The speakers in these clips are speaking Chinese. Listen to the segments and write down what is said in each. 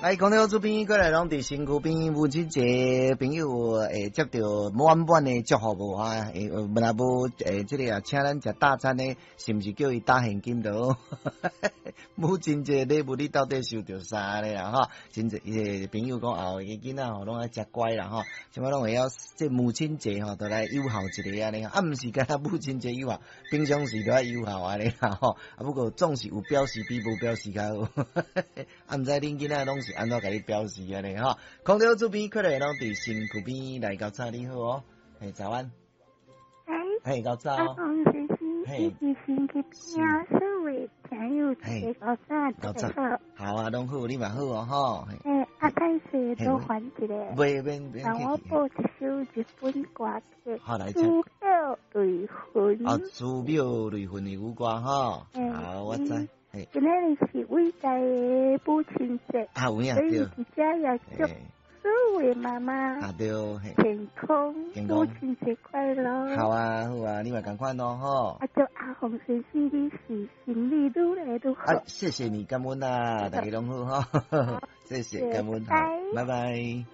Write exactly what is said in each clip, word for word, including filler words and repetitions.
来，讲到这边过来，拢伫身躯边母亲节，朋友诶接到满满的祝福无哈？诶，问下无诶，这个啊，请咱食大餐呢，是毋是叫伊打现金的？母亲节礼物你到底收到啥咧啦？哈，真侪诶朋友讲后个囡仔吼，拢爱食乖啦哈，什么拢会晓这母亲节吼，都来友好一个安尼，啊，毋是干那母亲节友好，平常时都爱友好安尼啦吼，啊，不过总是有表示比无表示较好，啊，毋知恁囡仔拢是安怎甲你表示安尼哈？空调这边可能拢伫身躯边来搞早你好哦，嘿，早安， 哎， 嘿，搞早哦， 嘿，伫身躯边啊，所有朋友一个搞早， 搞早，好啊，拢好，你嘛好哦吼。 诶，啊，但是都还一个， 袂免免让我播一首日本歌曲， 好来唱，祖庙雷魂， 啊，祖庙雷魂的舞歌吼，好，我知。 今日是伟大的母亲节， 啊，有影所以对， 伫遮也祝所有妈妈啊对， 健康，母亲节快乐。 好啊，好啊，你嘛共款咯吼。 啊，祝阿红先生你是心里愈来愈好。 啊，谢谢你，感恩啊，大家拢好哈，谢谢感恩，好，拜拜。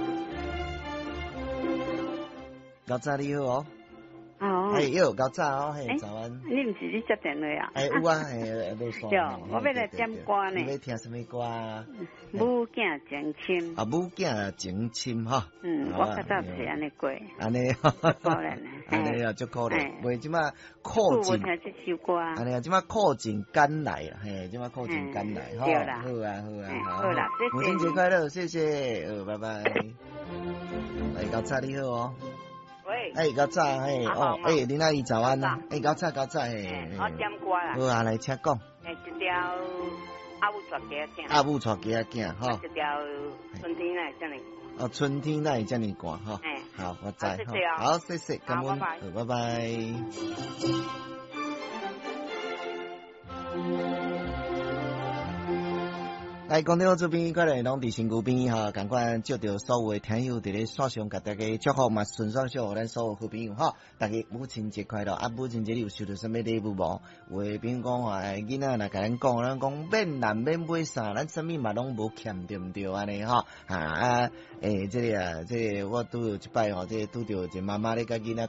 搞早你好哦。 哦， 哎哟，搞早哦，嘿，早安。 你毋是你接电话啊？ 哎，有啊，嘿，都说。 对，我要来点歌呢。 你要听什么歌啊？ 母囝情深。 啊，母囝情深哈。 嗯，我较早是安尼过。 安尼， 可怜呢。 安尼啊，足可怜。为即马靠近。 听这首歌。 安尼啊，即马靠近甘来啊，嘿，即马靠近甘来。 对啦。 好啊，好啊， 好啦，谢谢。 母亲节快乐，谢谢，呃，拜拜。来，搞早你好哦。 喂， 哎，搞早，嘿，哦，哎，林阿姨早安呐，哎，搞早，搞早，嘿， 我点歌啦， 好啊，来，请讲。 哎，一条阿母带家囝， 阿母带家囝，哈， 一条春天来这里， 哦，春天那会这么寒，哈， 哎， 好，我知，好，谢谢，感恩，好，拜拜。来，讲到这边，可能拢伫身躯边哈，赶快接到所有的听友伫咧线上，甲大家祝福嘛，顺顺祝福咱所有好朋友哈，大家母亲节快乐！啊，母亲节你有收到什么礼物无？有的朋友讲话，囡仔若甲咱讲，咱讲免难免买啥，咱什么嘛拢无欠，对毋对安尼哈？啊，诶，这个啊，这个我拄有一摆吼，这拄着一妈妈咧甲囡仔。